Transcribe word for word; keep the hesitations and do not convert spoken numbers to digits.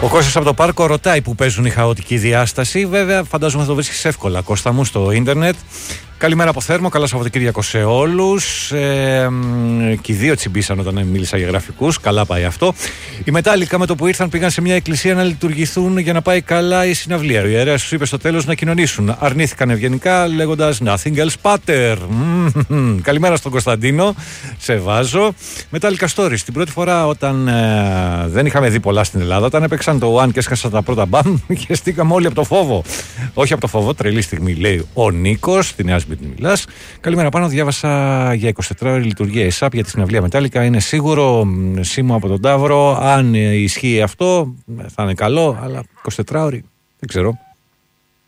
Ο Κώστας από το Πάρκο ρωτάει που παίζουν η Χαοτική Διάσταση. Βέβαια, φαντάζομαι θα το βρίσκεις εύκολα, Κώστα μου, στο ίντερνετ. Καλημέρα από Θέρμο, καλό Σαββατοκύριακο σε όλους. Ε, και οι δύο τσιμπήσαν όταν μίλησα για γραφικούς. Καλά πάει αυτό. Οι Μετάλλικα με το που ήρθαν πήγαν σε μια εκκλησία να λειτουργηθούν για να πάει καλά η συναυλία. Ο ιερέας τους είπε στο τέλος να κοινωνήσουν. Αρνήθηκαν ευγενικά λέγοντας Nothing else pater. Mm-hmm. Καλημέρα στον Κωνσταντίνο. Σε βάζω. Μετάλλικα stories. Την πρώτη φορά όταν ε, δεν είχαμε δει πολλά στην Ελλάδα, όταν έπαιξαν το One και έσκασαν τα πρώτα μπαμ και στήκαμε όλοι από το φόβο. Όχι από το φόβο, τρελή στιγμή λέει ο Νίκος. Στη Νέα Σμύρνη μιλάς. Καλημέρα πάνω. Διάβασα για εικοσιτετράωρη λειτουργία ΕΣΑΠ για τη συναυλία Μετάλλικα. Είναι σίγουρο, Σίμω από τον Ταύρο. Αν ισχύει αυτό, θα είναι καλό, αλλά εικοσιτετράωρη δεν ξέρω.